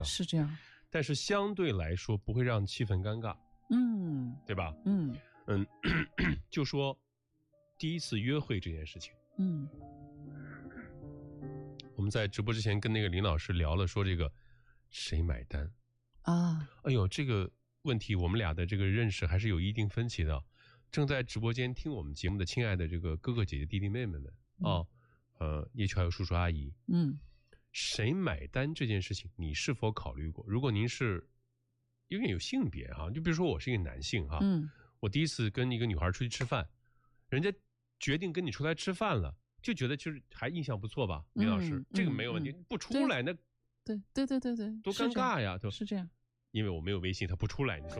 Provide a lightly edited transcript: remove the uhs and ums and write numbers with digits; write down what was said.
是这样。 但是相对来说不会让气氛尴尬，对吧？就说第一次约会这件事情，我们在直播之前跟那个林老师聊了，说这个谁买单啊？哎呦，这个问题我们俩的这个认识还是有一定分歧的。正在直播间听我们节目的亲爱的这个哥哥姐姐弟弟妹妹们叶秋还有叔叔阿姨，谁买单这件事情你是否考虑过？如果您是因为有性别就比如说我是一个男性我第一次跟一个女孩出去吃饭，人家决定跟你出来吃饭了，就觉得就是还印象不错吧，林老师，这个没有问题，不出来那对， 多尴尬呀， 是这样。 因为我没有微信，他不出来，你说